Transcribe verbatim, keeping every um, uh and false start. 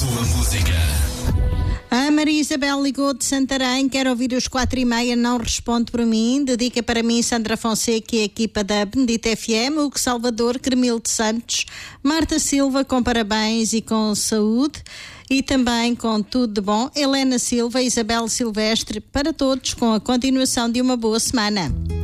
Boa música. A Maria Isabel ligou de Santarém, quer ouvir os quatro e meia, não responde por mim. Dedica para mim Sandra Fonseca e a equipa da Bendita F M, Hugo Salvador, Cremil de Santos, Marta Silva com parabéns e com saúde e também com tudo de bom, Helena Silva e Isabel Silvestre, para todos com a continuação de uma boa semana.